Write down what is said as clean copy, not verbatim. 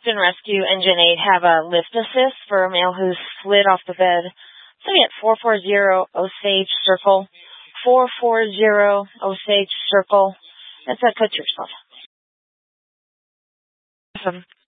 and Rescue Engine 8 have a lift assist for a male who's slid off the bed. So get 440 Osage Circle. 440 Osage Circle. That's a put yourself. Awesome.